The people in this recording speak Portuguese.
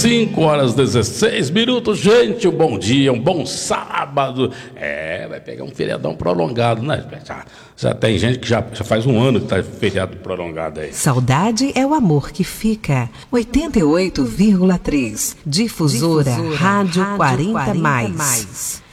5h16, gente, um bom dia, um bom sábado. Vai pegar um feriadão prolongado, né? Já tem gente que já faz um ano que tá feriado prolongado aí. Saudade é o amor que fica. 88,3. Difusora Rádio 40+.